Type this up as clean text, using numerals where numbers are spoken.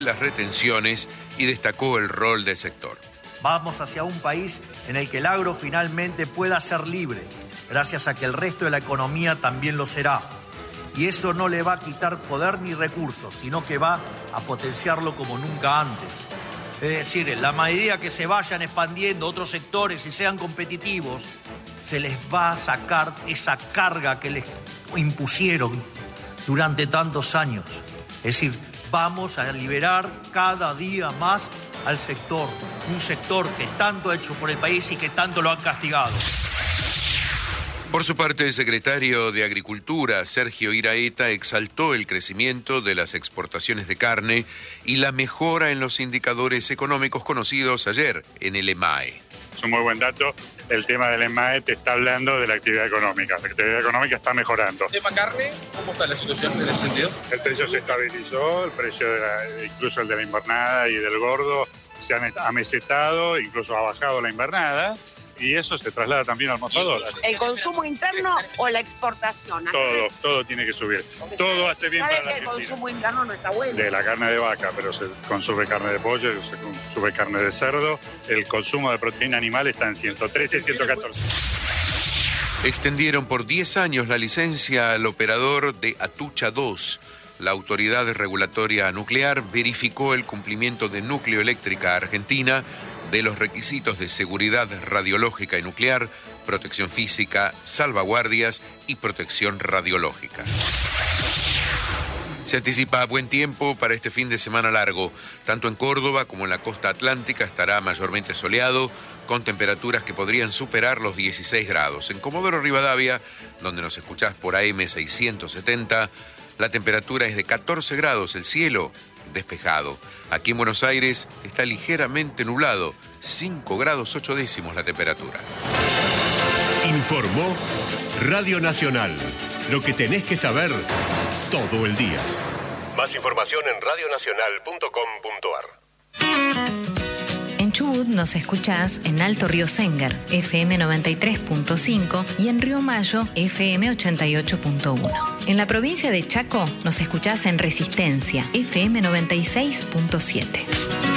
las retenciones y destacó el rol del sector. Vamos hacia un país en el que el agro finalmente pueda ser libre, gracias a que el resto de la economía también lo será. Y eso no le va a quitar poder ni recursos, sino que va a potenciarlo como nunca antes. Es decir, en la medida que se vayan expandiendo otros sectores y sean competitivos, se les va a sacar esa carga que les impusieron durante tantos años. Es decir, vamos a liberar cada día más al sector, un sector que tanto ha hecho por el país y que tanto lo han castigado. Por su parte, el secretario de Agricultura, Sergio Iraeta, exaltó el crecimiento de las exportaciones de carne y la mejora en los indicadores económicos conocidos ayer en el EMAE. Es un muy buen dato. El tema del EMAE te está hablando de la actividad económica. La actividad económica está mejorando. ¿Tema carne? ¿Cómo está la situación en ese sentido? El precio se estabilizó, el precio incluso el de la invernada y del gordo se han amesetado, incluso ha bajado la invernada. Y eso se traslada también al mostrador. ¿El consumo interno o la exportación? Todo tiene que subir. Todo hace bien para la Argentina. El consumo interno no está bueno. De la carne de vaca, pero se consume carne de pollo, se consume carne de cerdo. El consumo de proteína animal está en 113 y 114. Extendieron por 10 años la licencia al operador de Atucha 2. La Autoridad Regulatoria Nuclear verificó el cumplimiento de Núcleo Eléctrica Argentina de los requisitos de seguridad radiológica y nuclear, protección física, salvaguardias y protección radiológica. Se anticipa buen tiempo para este fin de semana largo. Tanto en Córdoba como en la costa atlántica estará mayormente soleado, con temperaturas que podrían superar los 16 grados. En Comodoro Rivadavia, donde nos escuchás por AM 670, la temperatura es de 14 grados, el cielo despejado. Aquí en Buenos Aires está ligeramente nublado, 5 grados 8 décimos la temperatura. Informó Radio Nacional. Lo que tenés que saber todo el día. Más información en radionacional.com.ar. En Chubut nos escuchás en Alto Río Sénger, FM 93.5 y en Río Mayo, FM 88.1. En la provincia de Chaco nos escuchás en Resistencia, FM 96.7.